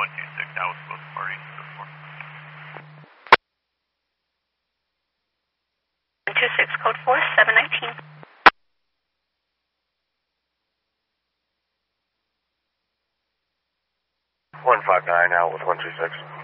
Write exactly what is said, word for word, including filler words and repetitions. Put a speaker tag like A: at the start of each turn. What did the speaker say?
A: one two six, I was supposed to party.
B: one two six, code four, seven nineteen.
C: one five nine out with one two six.